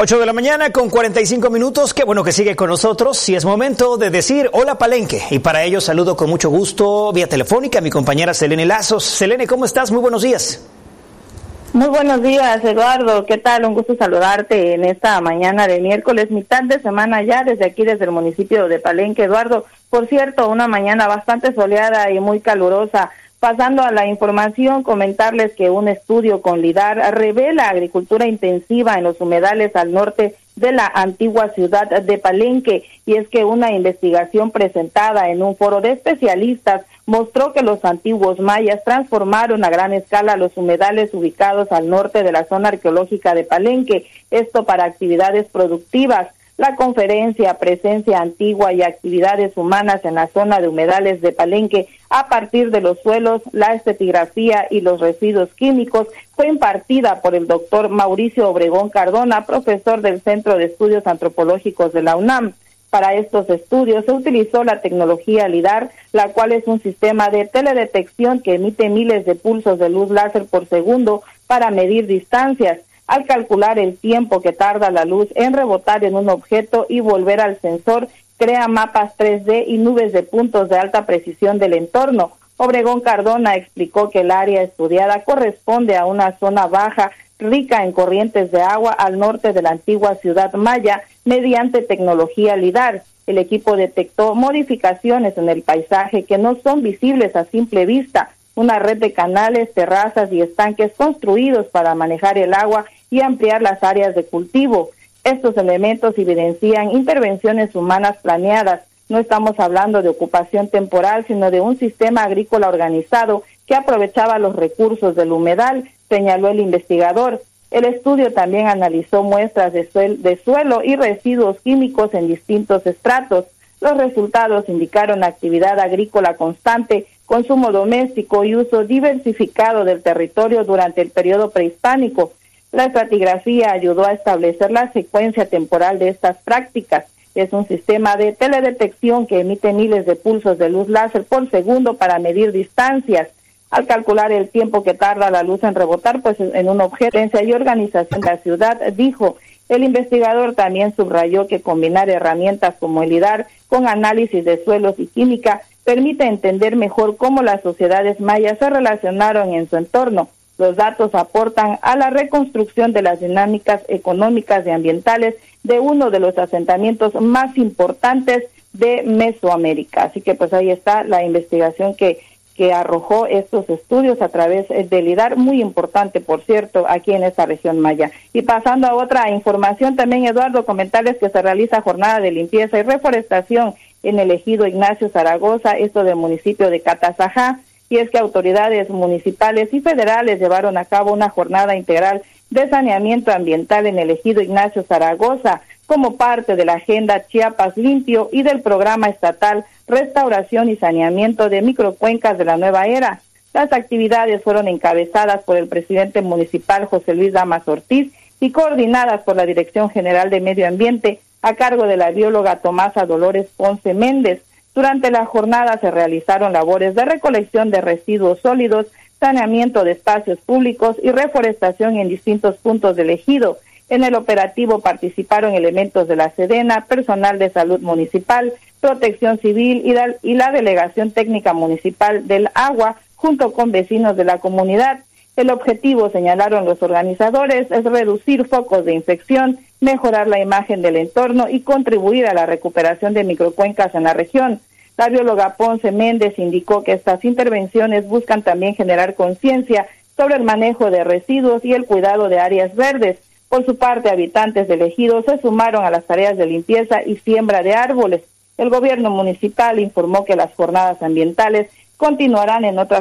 8 de la mañana con 45 minutos. Qué bueno que sigue con nosotros. Y es momento de decir hola Palenque. Y para ello saludo con mucho gusto vía telefónica a mi compañera Selene Lazos. Selene, ¿cómo estás? Muy buenos días. Muy buenos días, Eduardo. ¿Qué tal? Un gusto saludarte en esta mañana de miércoles, mitad de semana ya, desde aquí, desde el municipio de Palenque, Eduardo. Por cierto, una mañana bastante soleada y muy calurosa. Pasando a la información, comentarles que un estudio con LIDAR revela agricultura intensiva en los humedales al norte de la antigua ciudad de Palenque, y es que una investigación presentada en un foro de especialistas mostró que los antiguos mayas transformaron a gran escala los humedales ubicados al norte de la zona arqueológica de Palenque, esto para actividades productivas. La conferencia Presencia Antigua y Actividades Humanas en la zona de humedales de Palenque a partir de los suelos, la estratigrafía y los residuos químicos fue impartida por el doctor Mauricio Obregón Cardona, profesor del Centro de Estudios Antropológicos de la UNAM. Para estos estudios se utilizó la tecnología LIDAR, la cual es un sistema de teledetección que emite miles de pulsos de luz láser por segundo para medir distancias. Al calcular el tiempo que tarda la luz en rebotar en un objeto y volver al sensor, crea mapas 3D y nubes de puntos de alta precisión del entorno. Obregón Cardona explicó que el área estudiada corresponde a una zona baja, rica en corrientes de agua al norte de la antigua ciudad maya, mediante tecnología LIDAR. El equipo detectó modificaciones en el paisaje que no son visibles a simple vista, una red de canales, terrazas y estanques construidos para manejar el agua y ampliar las áreas de cultivo. Estos elementos evidencian intervenciones humanas planeadas. No estamos hablando de ocupación temporal, sino de un sistema agrícola organizado que aprovechaba los recursos del humedal, señaló el investigador. El estudio también analizó muestras de suelo y residuos químicos en distintos estratos. Los resultados indicaron actividad agrícola constante, consumo doméstico y uso diversificado del territorio durante el periodo prehispánico. La estratigrafía ayudó a establecer la secuencia temporal de estas prácticas. Es un sistema de teledetección que emite miles de pulsos de luz láser por segundo para medir distancias. Al calcular el tiempo que tarda la luz en rebotar, pues en un objeto y organización de la ciudad, dijo. El investigador también subrayó que combinar herramientas como el LIDAR con análisis de suelos y química permite entender mejor cómo las sociedades mayas se relacionaron en su entorno. Los datos aportan a la reconstrucción de las dinámicas económicas y ambientales de uno de los asentamientos más importantes de Mesoamérica. Así que pues ahí está la investigación que arrojó estos estudios a través del LIDAR, muy importante, por cierto, aquí en esta región maya. Y pasando a otra información también, Eduardo, comentarles que se realiza jornada de limpieza y reforestación en el ejido Ignacio Zaragoza, esto del municipio de Catazajá, y es que autoridades municipales y federales llevaron a cabo una jornada integral de saneamiento ambiental en el ejido Ignacio Zaragoza, como parte de la Agenda Chiapas Limpio y del programa estatal Restauración y Saneamiento de Microcuencas de la Nueva Era. Las actividades fueron encabezadas por el presidente municipal José Luis Damas Ortiz y coordinadas por la Dirección General de Medio Ambiente a cargo de la bióloga Tomasa Dolores Ponce Méndez. Durante la jornada se realizaron labores de recolección de residuos sólidos, saneamiento de espacios públicos y reforestación en distintos puntos del ejido. En el operativo participaron elementos de la Sedena, personal de salud municipal, protección civil y la Delegación Técnica Municipal del Agua, junto con vecinos de la comunidad. El objetivo, señalaron los organizadores, es reducir focos de infección, mejorar la imagen del entorno y contribuir a la recuperación de microcuencas en la región. La bióloga Ponce Méndez indicó que estas intervenciones buscan también generar conciencia sobre el manejo de residuos y el cuidado de áreas verdes. Por su parte, habitantes del ejido se sumaron a las tareas de limpieza y siembra de árboles. El gobierno municipal informó que las jornadas ambientales continuarán en otras